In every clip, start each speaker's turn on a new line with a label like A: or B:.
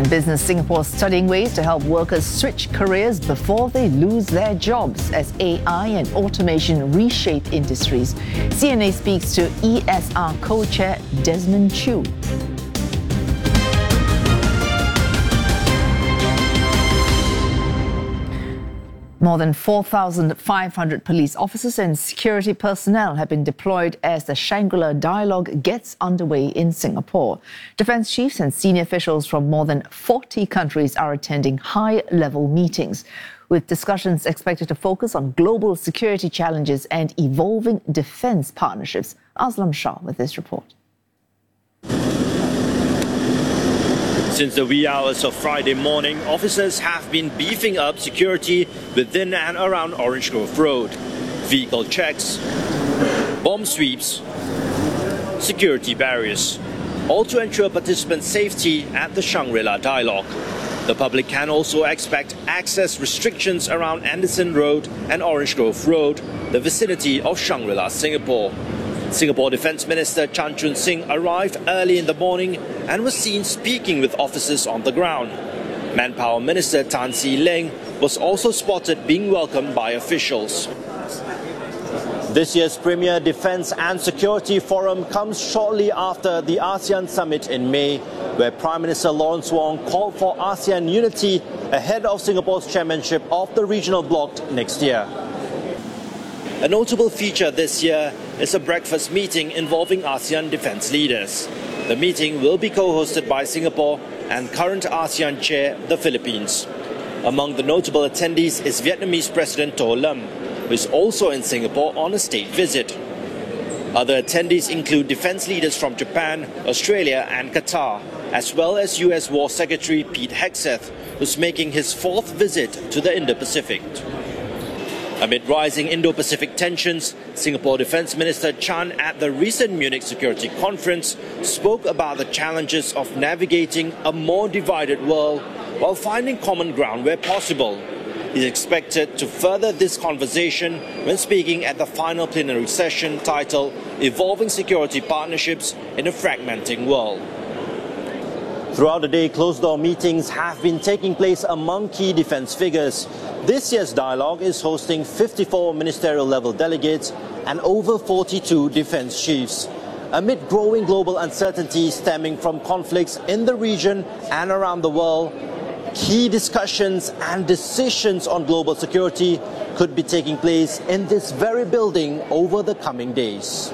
A: In business, Singapore is studying ways to help workers switch careers before they lose their jobs as AI and automation reshape industries. CNA speaks to ESR co-chair Desmond Chew. More than 4,500 police officers and security personnel have been deployed as the Shangri-La Dialogue gets underway in Singapore. Defence chiefs and senior officials from more than 40 countries are attending high-level meetings, with discussions expected to focus on global security challenges and evolving defence partnerships. Aslam Shah with this report.
B: Since the wee hours of Friday morning, officers have been beefing up security within and around Orange Grove Road. Vehicle checks, bomb sweeps, security barriers, all to ensure participants' safety at the Shangri-La Dialogue. The public can also expect access restrictions around Anderson Road and Orange Grove Road, the vicinity of Shangri-La, Singapore. Singapore Defence Minister Chan Chun Sing arrived early in the morning and was seen speaking with officers on the ground. Manpower Minister Tan See Leng was also spotted being welcomed by officials. This year's Premier Defence and Security Forum comes shortly after the ASEAN Summit in May, where Prime Minister Lawrence Wong called for ASEAN unity ahead of Singapore's chairmanship of the regional bloc next year. A notable feature this year is a breakfast meeting involving ASEAN defence leaders. The meeting will be co-hosted by Singapore and current ASEAN chair, the Philippines. Among the notable attendees is Vietnamese President To Lam, who is also in Singapore on a state visit. Other attendees include defence leaders from Japan, Australia and Qatar, as well as US War Secretary Pete Hegseth, who's making his fourth visit to the Indo-Pacific. Amid rising Indo-Pacific tensions, Singapore Defence Minister Chan at the recent Munich Security Conference spoke about the challenges of navigating a more divided world while finding common ground where possible. He's expected to further this conversation when speaking at the final plenary session titled Evolving Security Partnerships in a Fragmenting World. Throughout the day, closed-door meetings have been taking place among key defence figures. This year's dialogue is hosting 54 ministerial-level delegates and over 42 defence chiefs. Amid growing global uncertainty stemming from conflicts in the region and around the world, key discussions and decisions on global security could be taking place in this very building over the coming days.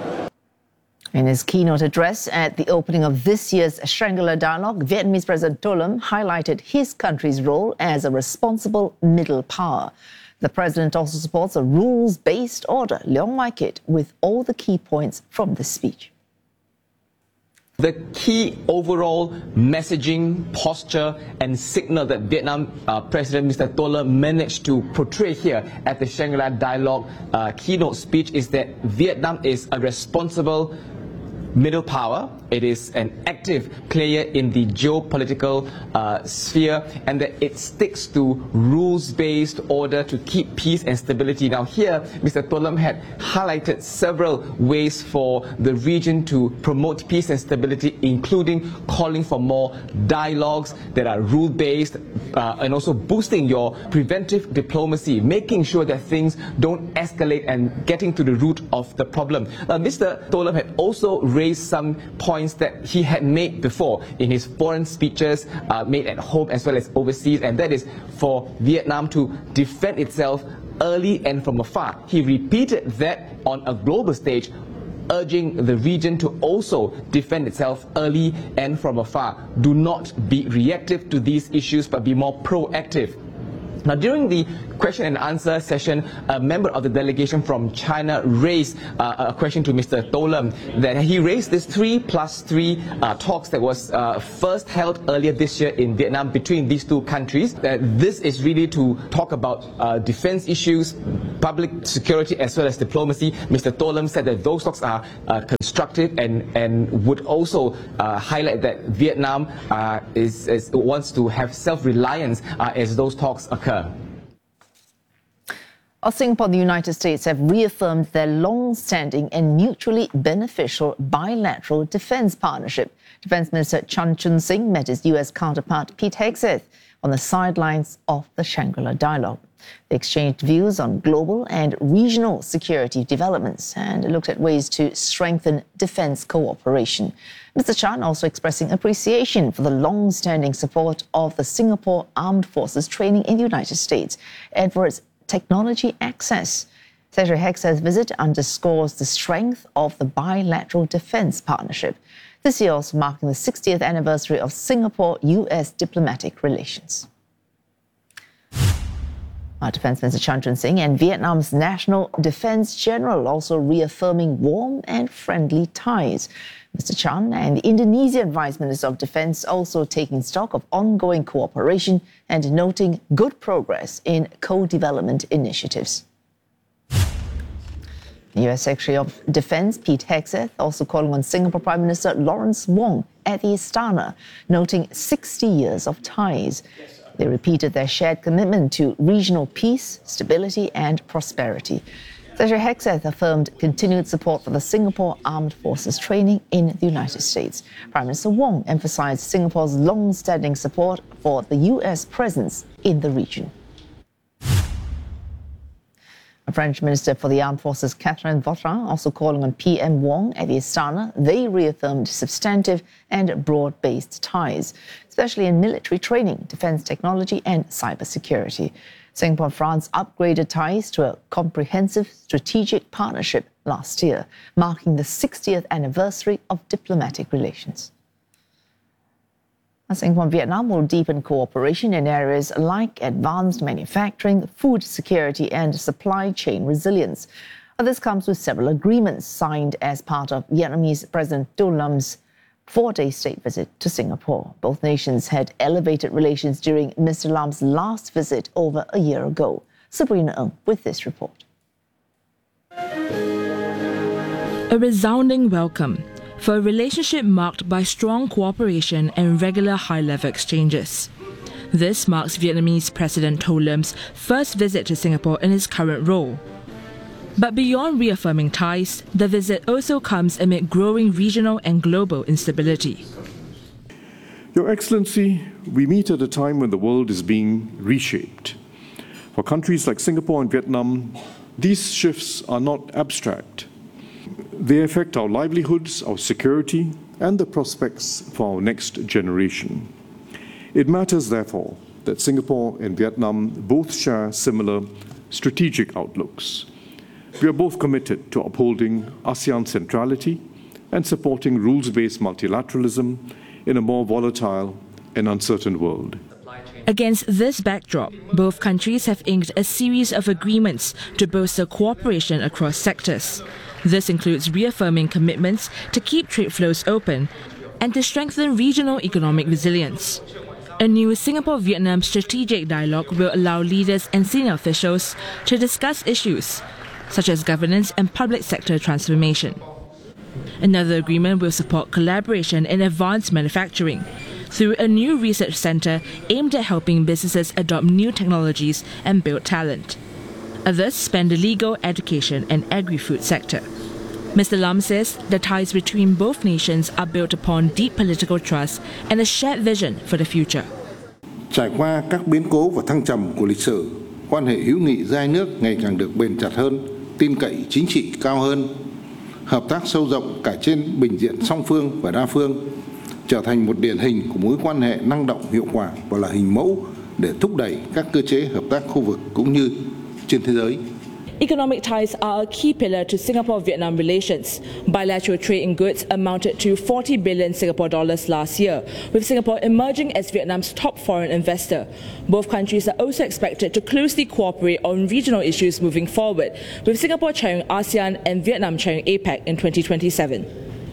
A: In his keynote address at the opening of this year's Shangri-La Dialogue, Vietnamese President To Lam highlighted his country's role as a responsible middle power. The president also supports a rules-based order, Leong Mai Kit, with all the key points from this speech.
C: The key overall messaging, posture and signal that Vietnam President Mr. To Lam managed to portray here at the Shangri-La Dialogue keynote speech is that Vietnam is a responsible middle power. It is an active player in the geopolitical sphere, and that it sticks to rules-based order to keep peace and stability. Now here, Mr. To Lam had highlighted several ways for the region to promote peace and stability, including calling for more dialogues that are rule-based and also boosting your preventive diplomacy, making sure that things don't escalate and getting to the root of the problem. Mr. To Lam had also raised some points that he had made before in his foreign speeches made at home as well as overseas, and that is for Vietnam to defend itself early and from afar. He repeated that on a global stage, urging the region to also defend itself early and from afar. Do not be reactive to these issues, but be more proactive. Now, during the question and answer session, a member of the delegation from China raised a question to Mr. To Lam, that he raised this 3+3 talks that was first held earlier this year in Vietnam between these two countries. This is really to talk about defense issues, public security as well as diplomacy. Mr. To Lam said that those talks are constructive and would also highlight that Vietnam wants to have self-reliance as those talks occur.
A: Singapore and the United States have reaffirmed their long-standing and mutually beneficial bilateral defence partnership. Defense Minister Chan Chun Sing met his U.S. counterpart Pete Hegseth on the sidelines of the Shangri-La Dialogue. They exchanged views on global and regional security developments and looked at ways to strengthen defense cooperation. Mr. Chan also expressing appreciation for the long-standing support of the Singapore Armed Forces training in the United States and for its technology access. Secretary Hegseth's visit underscores the strength of the bilateral defense partnership. This year also marking the 60th anniversary of Singapore-US diplomatic relations. Our Defense Minister Chan Chun Sing and Vietnam's National Defense General also reaffirming warm and friendly ties. Mr. Chan and the Indonesian Vice Minister of Defense also taking stock of ongoing cooperation and noting good progress in co-development initiatives. The U.S. Secretary of Defense Pete Hegseth also calling on Singapore Prime Minister Lawrence Wong at the Istana, noting 60 years of ties. They repeated their shared commitment to regional peace, stability and prosperity. Secretary Hegseth affirmed continued support for the Singapore Armed Forces training in the United States. Prime Minister Wong emphasized Singapore's long-standing support for the U.S. presence in the region. French Minister for the Armed Forces Catherine Vautrin also calling on PM Wong at the Istana. They reaffirmed substantive and broad-based ties, especially in military training, defense technology and cybersecurity. Singapore and France upgraded ties to a comprehensive strategic partnership last year, marking the 60th anniversary of diplomatic relations. Singapore and Vietnam will deepen cooperation in areas like advanced manufacturing, food security and supply chain resilience. This comes with several agreements signed as part of Vietnamese President Do Lam's 4-day state visit to Singapore. Both nations had elevated relations during Mr. Lam's last visit over a year ago. Sabrina Ng with this report.
D: A resounding welcome for a relationship marked by strong cooperation and regular high-level exchanges. This marks Vietnamese President Do Lam's first visit to Singapore in his current role. But beyond reaffirming ties, the visit also comes amid growing regional and global instability.
E: Your Excellency, we meet at a time when the world is being reshaped. For countries like Singapore and Vietnam, these shifts are not abstract. They affect our livelihoods, our security, and the prospects for our next generation. It matters, therefore, that Singapore and Vietnam both share similar strategic outlooks. We are both committed to upholding ASEAN centrality and supporting rules-based multilateralism in a more volatile and uncertain world.
D: Against this backdrop, both countries have inked a series of agreements to bolster cooperation across sectors. This includes reaffirming commitments to keep trade flows open and to strengthen regional economic resilience. A new Singapore-Vietnam strategic dialogue will allow leaders and senior officials to discuss issues such as governance and public sector transformation. Another agreement will support collaboration in advanced manufacturing through a new research centre aimed at helping businesses adopt new technologies and build talent. Others span the legal, education and agri-food sector. Mr. Lam says the ties between both nations are built upon deep political trust and a shared vision for the future.
F: Trải qua các biến cố và thăng trầm của lịch sử, quan hệ hữu nghị giữa hai nước ngày càng được bền chặt hơn, tin cậy chính trị cao hơn, hợp tác sâu rộng cả trên bình diện song phương và đa phương, trở thành một điển hình của mối quan hệ năng động hiệu quả và là hình mẫu để thúc đẩy các cơ chế hợp tác khu vực cũng như trên thế giới.
D: Economic ties are a key pillar to Singapore-Vietnam relations. Bilateral trade in goods amounted to 40 billion Singapore dollars last year, with Singapore emerging as Vietnam's top foreign investor. Both countries are also expected to closely cooperate on regional issues moving forward, with Singapore chairing ASEAN and Vietnam chairing APEC in 2027.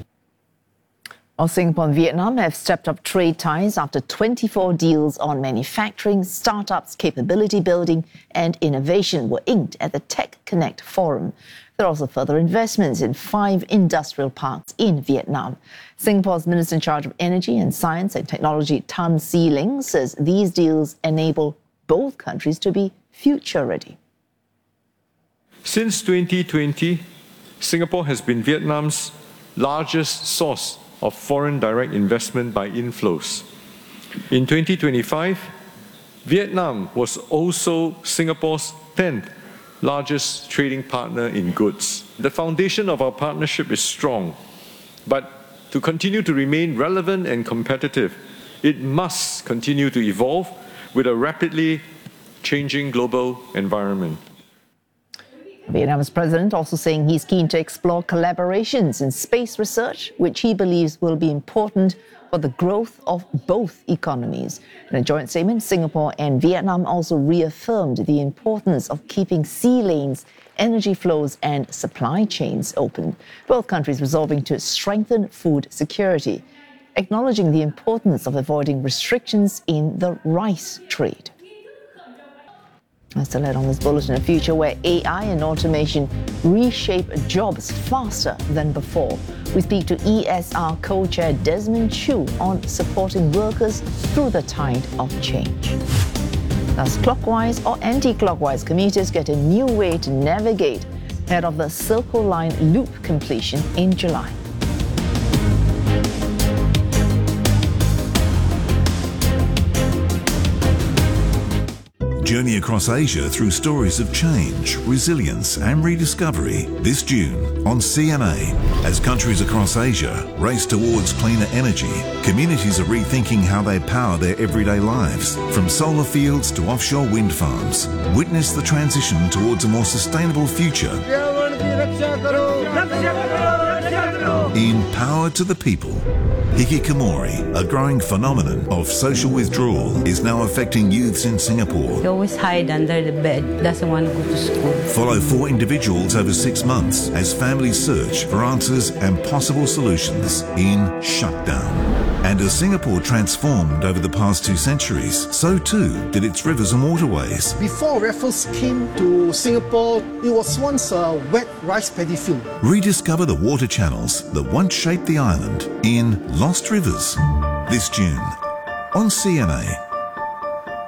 A: While Singapore and Vietnam have stepped up trade ties after 24 deals on manufacturing, startups, capability building and innovation were inked at the Tech Connect Forum. There are also further investments in 5 industrial parks in Vietnam. Singapore's Minister in charge of Energy and Science and Technology, Tan See Ling, says these deals enable both countries to be future ready.
G: Since 2020, Singapore has been Vietnam's largest source of foreign direct investment by inflows. In 2025, Vietnam was also Singapore's 10th largest trading partner in goods. The foundation of our partnership is strong, but to continue to remain relevant and competitive, it must continue to evolve with a rapidly changing global environment.
A: Vietnam's president also saying he's keen to explore collaborations in space research, which he believes will be important for the growth of both economies. In a joint statement, Singapore and Vietnam also reaffirmed the importance of keeping sea lanes, energy flows and supply chains open, both countries resolving to strengthen food security, acknowledging the importance of avoiding restrictions in the rice trade. As to let on this bulletin, a future where AI and automation reshape jobs faster than before. We speak to ESR co-chair Desmond Chew on supporting workers through the tide of change. Thus, clockwise or anti-clockwise commuters get a new way to navigate ahead of the Circle Line loop completion in July.
H: Journey across Asia through stories of change, resilience and rediscovery this June on CMA. As countries across Asia race towards cleaner energy, communities are rethinking how they power their everyday lives. From solar fields to offshore wind farms, witness the transition towards a more sustainable future. In Power to the People, hikikomori, a growing phenomenon of social withdrawal, is now affecting youths in Singapore.
I: He always hide under the bed, doesn't want to go to school.
H: Follow 4 individuals over 6 months as families search for answers and possible solutions in Shutdown. And as Singapore transformed over the past 2 centuries, so too did its rivers and waterways.
J: Before Raffles came to Singapore, it was once a wet rice paddy field.
H: Rediscover the water channels that once shaped the island in Lost Rivers this June on CMA.